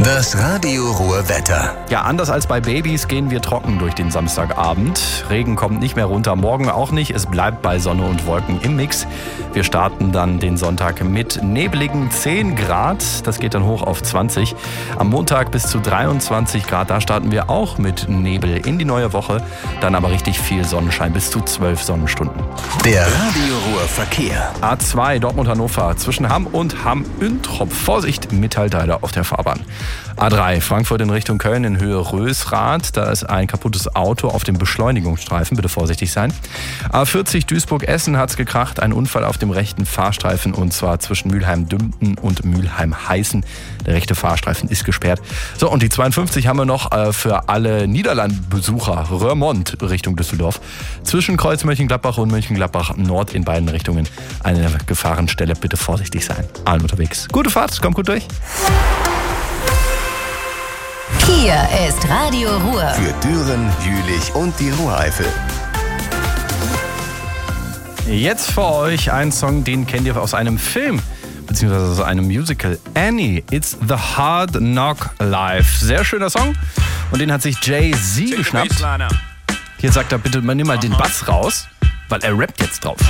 Das Radio Ruhr Wetter. Ja, anders als bei Babys gehen wir trocken durch den Samstagabend. Regen kommt nicht mehr runter, morgen auch nicht. Es bleibt bei Sonne und Wolken im Mix. Wir starten dann den Sonntag mit nebligen 10 Grad. Das geht dann hoch auf 20. Am Montag bis zu 23 Grad. Da starten wir auch mit Nebel in die neue Woche. Dann aber richtig viel Sonnenschein, bis zu 12 Sonnenstunden. Der Radio Ruhr Verkehr. A2 Dortmund-Hannover zwischen Hamm und Hamm-Üntrop. Vorsicht, Metallteile auf der Fahrbahn. A3 Frankfurt in Richtung Köln in Höhe Rösrath. Da ist ein kaputtes Auto auf dem Beschleunigungsstreifen. Bitte vorsichtig sein. A40 Duisburg-Essen hat es gekracht. Ein Unfall auf dem rechten Fahrstreifen und zwar zwischen Mülheim-Dümpten und Mülheim-Heißen. Der rechte Fahrstreifen ist gesperrt. So, und die 52 haben wir noch für alle Niederland-Besucher. Röhrmond Richtung Düsseldorf. Zwischen Kreuz Mönchengladbach und Mönchengladbach Nord in beiden Richtungen eine Gefahrenstelle. Bitte vorsichtig sein. Allen unterwegs. Gute Fahrt, kommt gut durch. Hier ist Radio Ruhr. Für Düren, Jülich und die Ruhreifel. Jetzt für euch ein Song, den kennt ihr aus einem Film, beziehungsweise aus einem Musical. Annie, It's the Hard Knock Life. Sehr schöner Song. Und den hat sich Jay-Z geschnappt. Hier sagt er, bitte nimm mal den Bass raus, weil er rappt jetzt drauf.